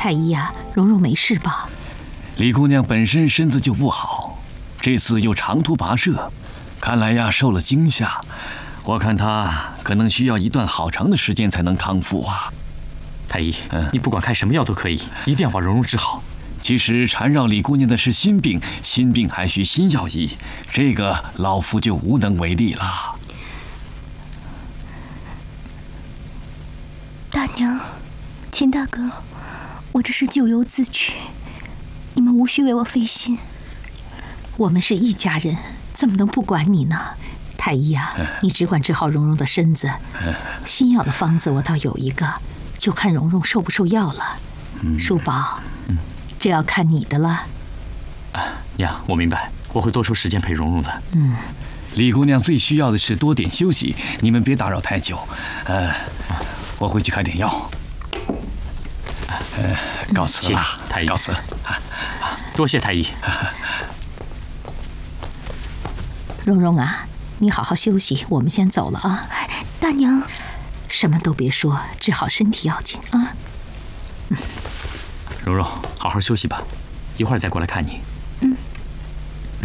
太医呀，蓉蓉没事吧？ 李姑娘本身身子就不好，这次又长途跋涉，看来呀受了惊吓。我看她可能需要一段好长的时间才能康复啊。 太医，你不管开什么药都可以，一定要把蓉蓉治好。 其实缠绕李姑娘的是心病，心病还需心药医，这个老夫就无能为力了。 大娘，秦大哥，我这是咎由自取，你们无需为我费心。 我们是一家人，怎么能不管你呢？太医啊，你只管治好蓉蓉的身子，心药的方子我倒有一个，就看蓉蓉受不受药了。叔宝，这要看你的了。 娘，我明白，我会多抽时间陪蓉蓉的。 李姑娘最需要的是多点休息，你们别打扰太久。我回去开点药。告辞了， 太医。 告辞。 多谢太医。 蓉蓉啊，你好好休息，我们先走了啊。 大娘， 什么都别说，治好身体要紧啊。 蓉蓉，好好休息吧，一会儿再过来看你。